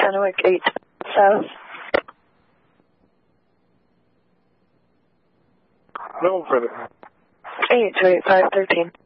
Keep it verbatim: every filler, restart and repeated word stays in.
Kennewick, eight South. No further. eight two eight five, thirteen.